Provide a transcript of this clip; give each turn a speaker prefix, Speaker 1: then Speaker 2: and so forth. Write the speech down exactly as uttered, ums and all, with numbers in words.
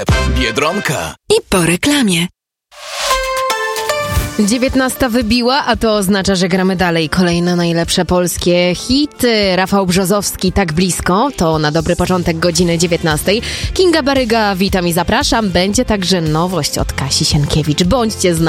Speaker 1: Biedronka.
Speaker 2: I po reklamie.
Speaker 3: dziewiętnasta wybiła, a to oznacza, że gramy dalej. Kolejne najlepsze polskie hity. Rafał Brzozowski, Tak blisko, to na dobry początek godziny dziewiętnastej. Kinga Baryga, witam i zapraszam. Będzie także nowość od Kasi Sienkiewicz. Bądźcie z nami.